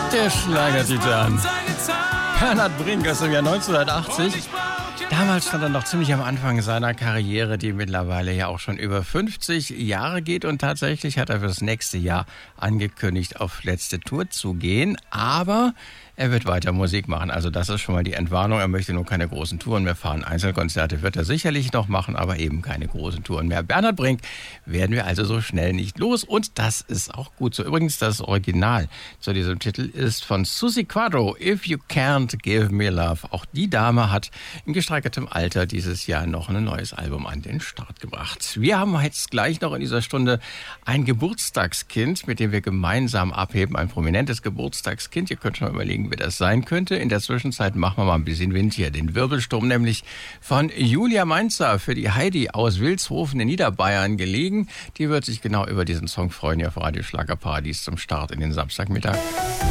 Der Schlagertitan Bernhard Brink aus dem Jahr 1980. Damals stand er noch ziemlich am Anfang seiner Karriere, die mittlerweile ja auch schon über 50 Jahre geht. Und tatsächlich hat er für das nächste Jahr angekündigt, auf letzte Tour zu gehen. Aber er wird weiter Musik machen. Also das ist schon mal die Entwarnung. Er möchte nur keine großen Touren mehr fahren. Einzelkonzerte wird er sicherlich noch machen, aber eben keine großen Touren mehr. Bernhard Brink werden wir also so schnell nicht los. Und das ist auch gut so. Übrigens, das Original zu diesem Titel ist von Suzi Quatro, If You Can't Give Me Love. Auch die Dame hat in gesteigertem Alter dieses Jahr noch ein neues Album an den Start gebracht. Wir haben jetzt gleich noch in dieser Stunde ein Geburtstagskind, mit dem wir gemeinsam abheben. Ein prominentes Geburtstagskind. Ihr könnt schon mal überlegen, wer das sein könnte. In der Zwischenzeit machen wir mal ein bisschen Wind hier. Den Wirbelsturm nämlich von Julia Mainzer für die Heidi aus Wilshofen in Niederbayern gelegen. Die wird sich genau über diesen Song freuen, hier auf Radio Schlagerparadies zum Start in den Samstagmittag.